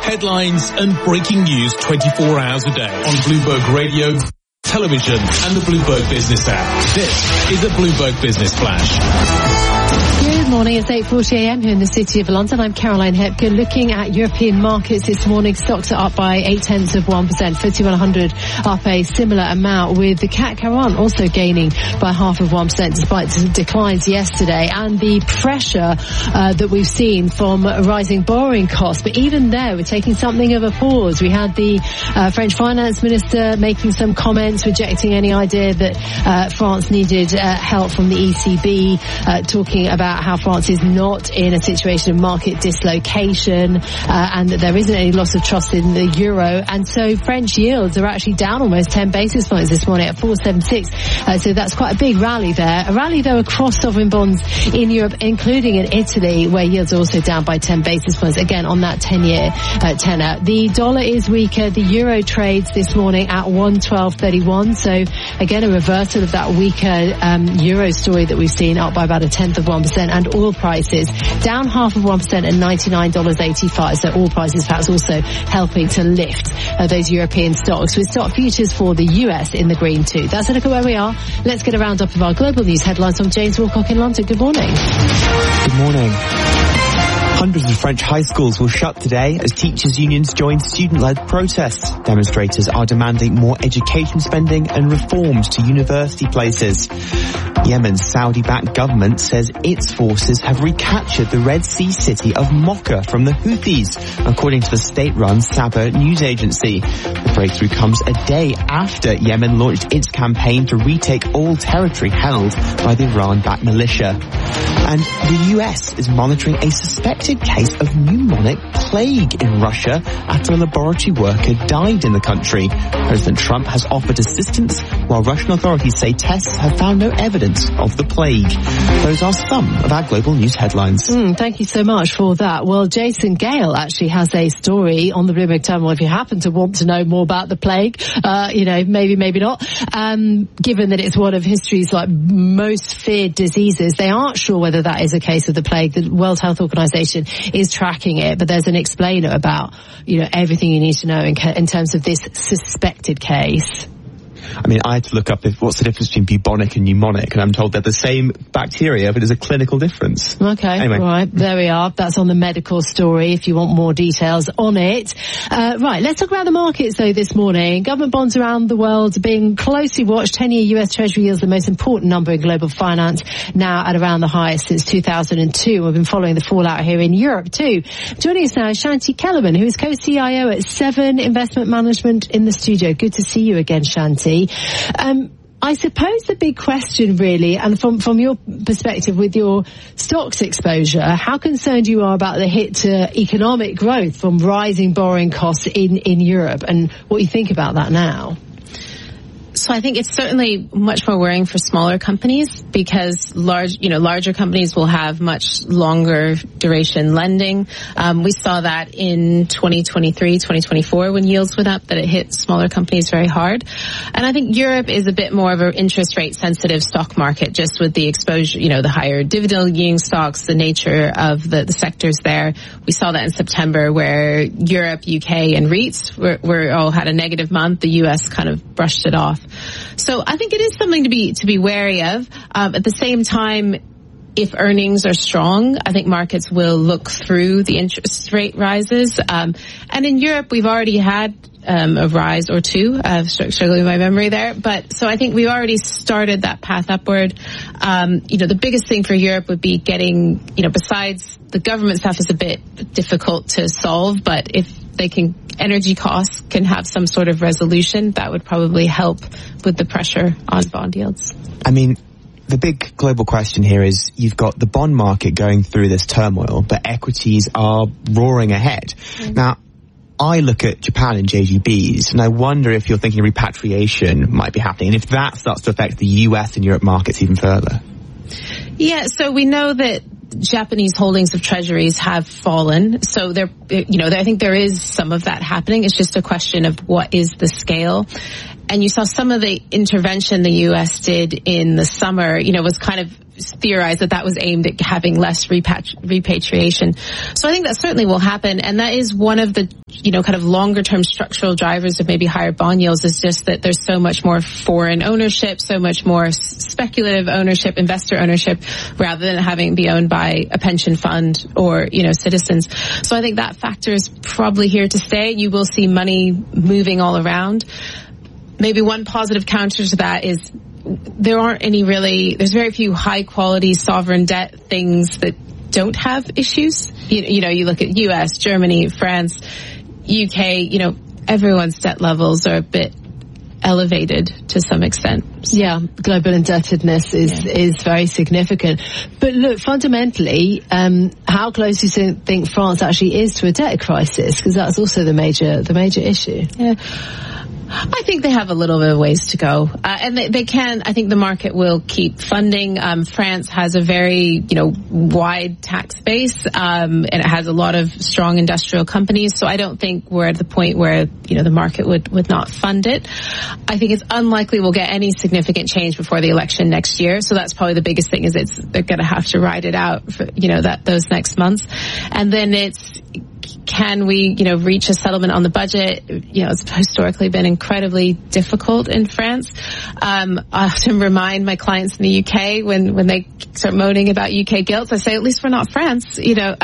Headlines and breaking news 24 hours a day on Bloomberg Radio, television and the Bloomberg Business app. This is the Bloomberg Business Flash. Good morning, it's 8:40 a.m. here in the City of London. I'm Caroline Hepker. Looking at European markets this morning, stocks are up by 0.8%. FTSE 100 up a similar amount, with the CAC 40 also gaining by 0.5%, despite declines yesterday and the pressure that we've seen from rising borrowing costs. But even there, we're taking something of a pause. We had the French finance minister making some comments, rejecting any idea that France needed help from the ECB, talking about how France is not in a situation of market dislocation, and that there isn't any loss of trust in the euro. And so French yields are actually down almost 10 basis points this morning at 4.76. So that's quite a big rally there. A rally, though, across sovereign bonds in Europe, including in Italy, where yields are also down by 10 basis points, again on that 10-year tenor. The dollar is weaker. The euro trades this morning at 112.31. So again, a reversal of that weaker euro story that we've seen, up by about 0.1%. And oil prices down 0.5% at $99.85. So oil prices perhaps also helping to lift those European stocks, with stock futures for the US in the green too. That's a look at where we are. Let's get a roundup of our global news headlines from James Wilcock in London. Good morning. Good morning. Hundreds of French high schools will shut today as teachers' unions join student-led protests. Demonstrators are demanding more education spending and reforms to university places. Yemen's Saudi-backed government says its forces have recaptured the Red Sea city of Mocha from the Houthis, according to the state-run Sabah news agency. The breakthrough comes a day after Yemen launched its campaign to retake all territory held by the Iran-backed militia. And the US is monitoring a suspected case of pneumonic plague in Russia after a laboratory worker died in the country. President Trump has offered assistance, while Russian authorities say tests have found no evidence of the plague. Those are some of our global news headlines. Thank you so much for that. Well, Jason Gale actually has a story on the Bloomberg Terminal if you happen to want to know more about the plague. Maybe not. Given that it's one of history's most feared diseases, they aren't sure whether that is a case of the plague. The World Health Organization is tracking it, but there's an explainer about, everything you need to know in terms of this suspected case. I mean, I had to look up what's the difference between bubonic and pneumonic, and I'm told they're the same bacteria, but there's a clinical difference. Okay, anyway. Right, there we are. That's on the medical story if you want more details on it. Right, let's talk about the markets, though, this morning. Government bonds around the world are being closely watched. 10-year US Treasury yields the most important number in global finance, now at around the highest since 2002. We've been following the fallout here in Europe, too. Joining us now is Shanti Kellerman, who is co-CIO at Seven Investment Management, in the studio. Good to see you again, Shanti. I suppose the big question really, and from your perspective with your stocks exposure, how concerned you are about the hit to economic growth from rising borrowing costs in Europe, and what you think about that now? So I think it's certainly much more worrying for smaller companies, because larger companies will have much longer duration lending. We saw that in 2023, 2024 when yields went up, that it hit smaller companies very hard. And I think Europe is a bit more of an interest rate sensitive stock market, just with the exposure, the higher dividend yielding stocks, the nature of the sectors there. We saw that in September, where Europe, UK and REITs were all had a negative month. The US kind of brushed it off. So I think it is something to be wary of. At the same time, if earnings are strong, I think markets will look through the interest rate rises. And in Europe, we've already had a rise or two. Struggling with my memory there. But so I think we've already started that path upward. The biggest thing for Europe would be getting, besides the government stuff is a bit difficult to solve, but if energy costs can have some sort of resolution, that would probably help with the pressure on bond yields. I mean, the big global question here is you've got the bond market going through this turmoil, but equities are roaring ahead. Now, I look at Japan and JGBs, and I wonder if you're thinking repatriation might be happening, and if that starts to affect the US and Europe markets even further. Yeah, so we know that Japanese holdings of treasuries have fallen. So I think there is some of that happening. It's just a question of what is the scale. And you saw some of the intervention the U.S. did in the summer, was kind of theorized that was aimed at having less repatriation. So I think that certainly will happen. And that is one of the, kind of longer term structural drivers of maybe higher bond yields, is just that there's so much more foreign ownership, so much more speculative ownership, investor ownership, rather than having it be owned by a pension fund or, citizens. So I think that factor is probably here to stay. You will see money moving all around. Maybe one positive counter to that is there's very few high quality sovereign debt things that don't have issues. You look at US, Germany, France, UK, everyone's debt levels are a bit elevated to some extent. Yeah, global indebtedness is very significant. But look, fundamentally, how close do you think France actually is to a debt crisis? Because that's also the major issue. Yeah. I think they have a little bit of ways to go. And they can, I think the market will keep funding. France has a very, wide tax base, and it has a lot of strong industrial companies. So I don't think we're at the point where, the market would not fund it. I think it's unlikely we'll get any significant change before the election next year. So that's probably the biggest thing, is they're going to have to ride it out for, those next months. And then can we, reach a settlement on the budget? It's historically been incredibly difficult in France. I often remind my clients in the UK when they start moaning about UK gilts, I say, at least we're not France,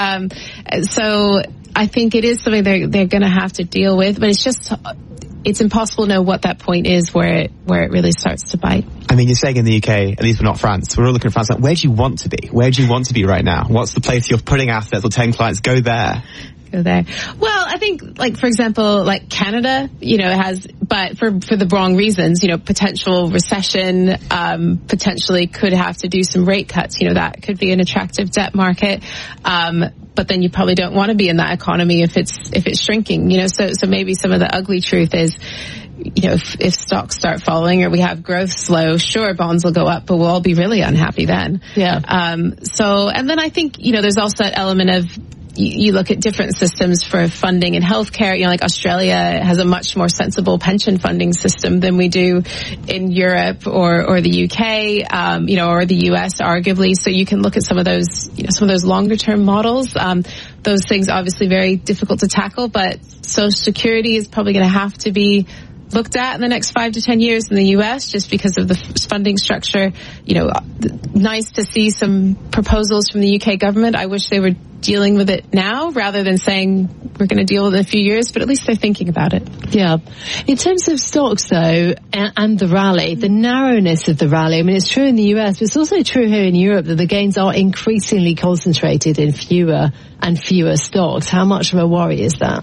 So I think it is something they're going to have to deal with, but it's impossible to know what that point is where it really starts to bite. I mean, you're saying in the UK, at least we're not France. We're all looking at France. Like, where do you want to be? Where do you want to be right now? What's the place you're putting assets or 10 clients? Go there. Well, I think, for example, Canada, has, but for the wrong reasons, potential recession, potentially could have to do some rate cuts. That could be an attractive debt market. But then you probably don't want to be in that economy if it's shrinking, so maybe some of the ugly truth is, if stocks start falling or we have growth slow, sure, bonds will go up, but we'll all be really unhappy then. Yeah. And then I think, there's also that element of, you look at different systems for funding in healthcare. Australia has a much more sensible pension funding system than we do in Europe or the UK, or the US, arguably. So you can look at some of those longer term models. Those things obviously very difficult to tackle, but Social Security is probably going to have to be looked at in the next 5 to 10 years in the U.S. just because of the funding structure. Nice to see some proposals from the UK government. I wish they were dealing with it now rather than saying we're going to deal with it in a few years, but at least they're thinking about it. Yeah. In terms of stocks, though, and the rally, the narrowness of the rally, I mean, it's true in the US, but it's also true here in Europe that the gains are increasingly concentrated in fewer and fewer stocks. How much of a worry is that?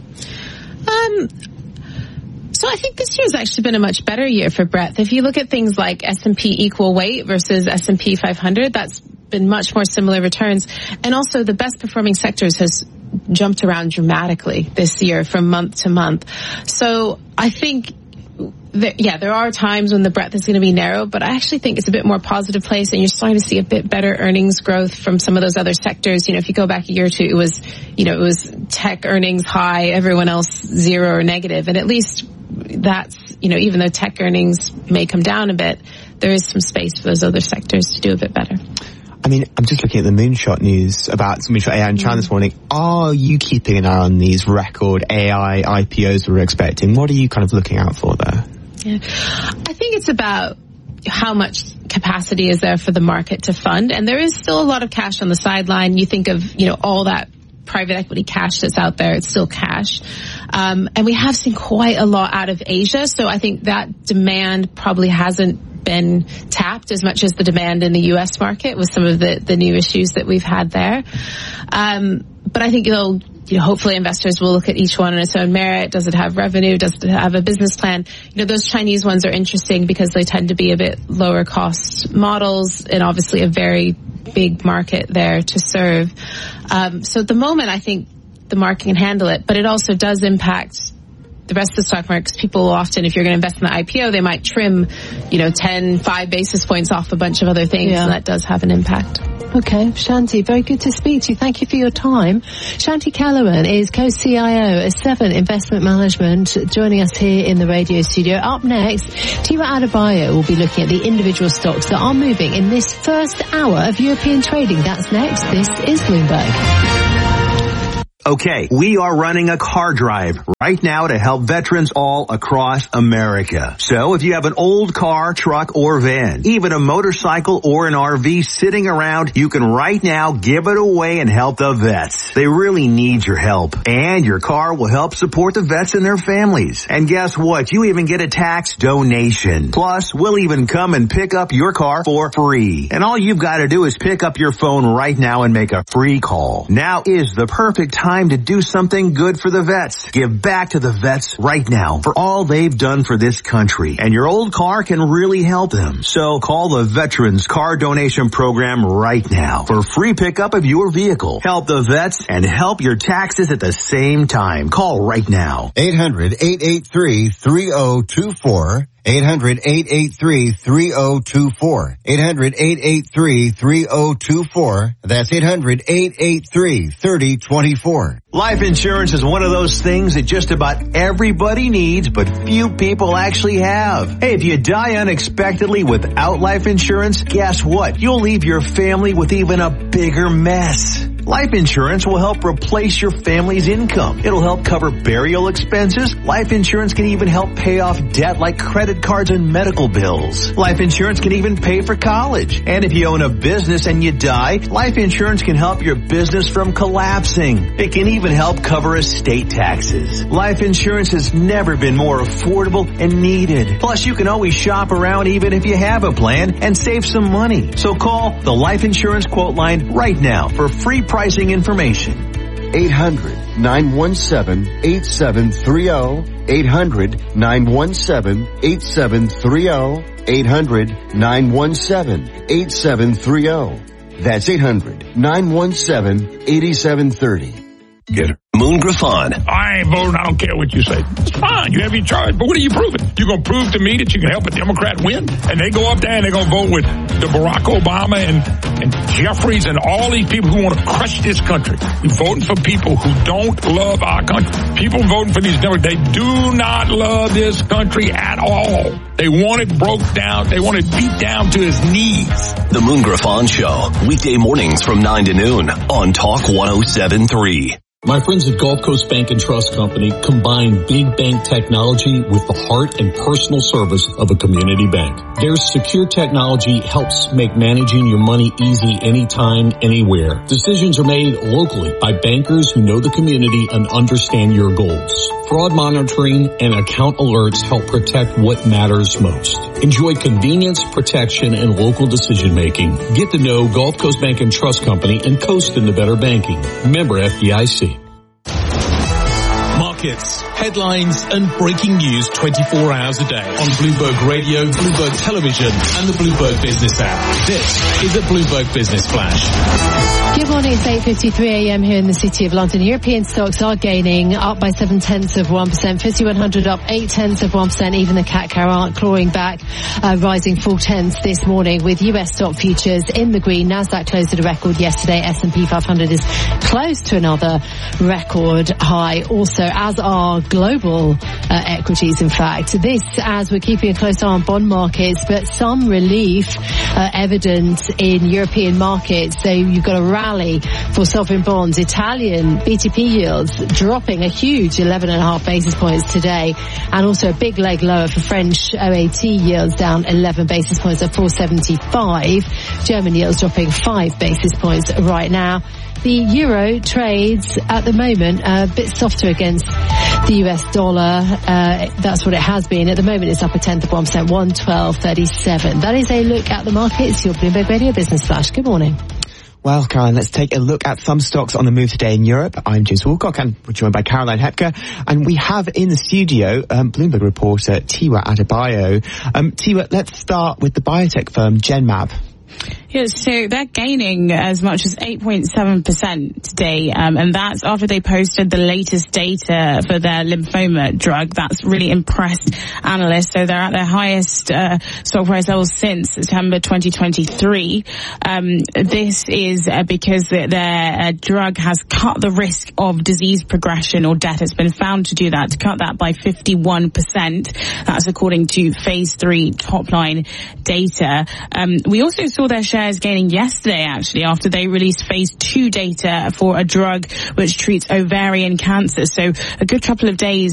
So I think this year has actually been a much better year for breadth. If you look at things like S&P equal weight versus S&P 500, that's been much more similar returns. And also the best performing sectors has jumped around dramatically this year from month to month. So I think there are times when the breadth is going to be narrow, but I actually think it's a bit more positive place, and you're starting to see a bit better earnings growth from some of those other sectors. If you go back a year or two, it was tech earnings high, everyone else zero or negative, and at least that's, even though tech earnings may come down a bit, there is some space for those other sectors to do a bit better. I mean, I'm just looking at the Moonshot news about Moonshot AI in China this morning. Are you keeping an eye on these record AI IPOs we're expecting? What are you kind of looking out for there? Yeah. I think it's about how much capacity is there for the market to fund, and there is still a lot of cash on the sideline. You think of, all that private equity cash that's out there, it's still cash. And we have seen quite a lot out of Asia, so I think that demand probably hasn't been tapped as much as the demand in the U.S. market with some of the new issues that we've had there. But I think hopefully investors will look at each one on its own merit. Does it have revenue? Does it have a business plan? Those Chinese ones are interesting because they tend to be a bit lower cost models and obviously a very big market there to serve. So at the moment, I think the market can handle it, but it also does impact the rest of the stock market, because people often, if you're going to invest in the IPO, they might trim, 5 basis points off a bunch of other things, and that does have an impact. Okay, Shanti, very good to speak to you. Thank you for your time. Shanti Callaghan is co-CIO at Seven Investment Management, joining us here in the radio studio. Up next, Tiwa Adebayo will be looking at the individual stocks that are moving in this first hour of European trading. That's next. This is Bloomberg. Okay, we are running a car drive right now to help veterans all across America. So if you have an old car, truck, or van, even a motorcycle or an RV sitting around, you can right now give it away and help the vets. They really need your help. And your car will help support the vets and their families. And guess what? You even get a tax donation. Plus, we'll even come and pick up your car for free. And all you've got to do is pick up your phone right now and make a free call. Now is the perfect time to do something good for the vets. Give back to the vets right now for all they've done for this country. And your old car can really help them. So call the Veterans Car Donation Program right now for free pickup of your vehicle. Help the vets and help your taxes at the same time. Call right now. 800-883-3024. 800-883-3024. 800-883-3024. That's 800-883-3024. Life insurance is one of those things that just about everybody needs, but few people actually have. Hey, if you die unexpectedly without life insurance, guess what? You'll leave your family with even a bigger mess. Life insurance will help replace your family's income. It'll help cover burial expenses. Life insurance can even help pay off debt like credit cards and medical bills. Life insurance can even pay for college. And if you own a business and you die, life insurance can help your business from collapsing. It can even help cover estate taxes. Life insurance has never been more affordable and needed. Plus, you can always shop around even if you have a plan and save some money. So call the Life Insurance Quote Line right now for free pricing information. 800-917-8730. 800-917-8730. 800-917-8730. That's 800-917-8730. Get her. Moon Griffon. I ain't voting. I don't care what you say. It's fine. You have your charge. But what are you proving? You're going to prove to me that you can help a Democrat win? And they go up there and they're going to vote with the Barack Obama and Jeffries and all these people who want to crush this country. You're voting for people who don't love our country. People voting for these Democrats, they do not love this country at all. They want it broke down. They want it beat down to his knees. The Moon Griffon Show. Weekday mornings from 9 to noon on Talk 107.3. My friends at Gulf Coast Bank and Trust Company combine big bank technology with the heart and personal service of a community bank. Their secure technology helps make managing your money easy anytime, anywhere. Decisions are made locally by bankers who know the community and understand your goals. Fraud monitoring and account alerts help protect what matters most. Enjoy convenience, protection, and local decision making. Get to know Gulf Coast Bank and Trust Company and coast into better banking. Member FDIC. Markets, headlines and breaking news 24 hours a day on Bloomberg Radio, Bloomberg Television and the Bloomberg Business app. This is a Bloomberg Business Flash. Good morning, it's 8:53 a.m. here in the City of London. European stocks are gaining, up by 0.7%. FTSE 100 up 0.8%. Even the CAC clawing back, rising 0.4 this morning, with US stock futures in the green. Nasdaq closed at a record yesterday. S&P 500 is close to another record high. Also, as are global equities, in fact. This, as we're keeping a close eye on bond markets, but some relief evident in European markets. So you've got a rally for sovereign bonds. Italian BTP yields dropping a huge 11.5 basis points today, and also a big leg lower for French OAT yields, down 11 basis points at 475. German yields dropping 5 basis points right now. The euro trades at the moment a bit softer against the US dollar. That's what it has been. At the moment, it's up 0.1%, 112.37. That is a look at the markets. Your Bloomberg Radio Business Flash. Good morning. Well, Caroline, let's take a look at some stocks on the move today in Europe. I'm James Woolcock, and we're joined by Caroline Hepker. And we have in the studio Bloomberg reporter Tiwa Adebayo. Tiwa, let's start with the biotech firm Genmab. Yeah, so they're gaining as much as 8.7% today, and that's after they posted the latest data for their lymphoma drug. That's really impressed analysts. So they're at their highest stock price levels since September 2023. This is because their drug has cut the risk of disease progression or death. It's been found to do that, to cut that by 51%. That's according to phase 3 top-line data. We also saw their shares gaining yesterday, actually, after they released phase 2 data for a drug which treats ovarian cancer. So a good couple of days